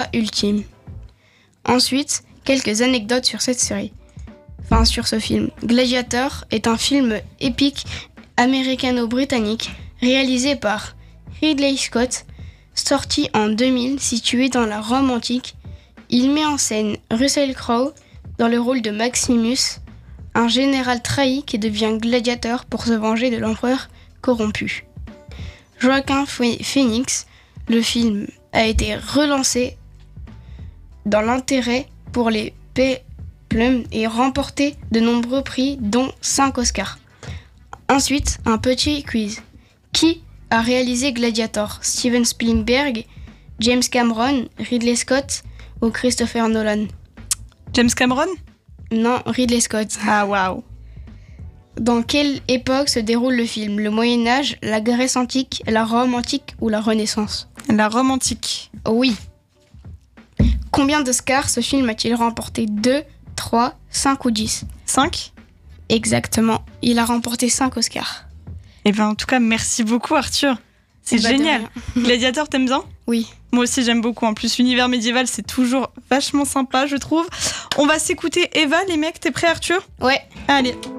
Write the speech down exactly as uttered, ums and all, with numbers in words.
ultime. Ensuite, quelques anecdotes sur cette série. Enfin, sur ce film. Gladiator est un film épique américano-britannique réalisé par Ridley Scott, sorti en deux mille, situé dans la Rome antique. Il met en scène Russell Crowe dans le rôle de Maximus, un général trahi qui devient gladiateur pour se venger de l'empereur corrompu. Joaquin Phoenix, le film a été relancé dans l'intérêt pour les péplums et remporté de nombreux prix, dont cinq Oscars. Ensuite, un petit quiz. Qui a réalisé Gladiator ? Steven Spielberg, James Cameron, Ridley Scott ou Christopher Nolan ? James Cameron ? Non, Ridley Scott. Ah, waouh. Dans quelle époque se déroule le film ? Le Moyen-Âge, la Grèce antique, la Rome antique ou la Renaissance ? La Rome antique. Oui. Combien d'Oscars ce film a-t-il remporté ? deux, trois, cinq ou dix ? cinq ? Exactement. Il a remporté cinq Oscars. Eh ben, en tout cas, merci beaucoup, Arthur. C'est bah, génial. Gladiator, t'aimes bien ? Oui. Moi aussi, j'aime beaucoup. En plus, l'univers médiéval, c'est toujours vachement sympa, je trouve. On va s'écouter Eva, les mecs. T'es prêt, Arthur ? Ouais. Allez.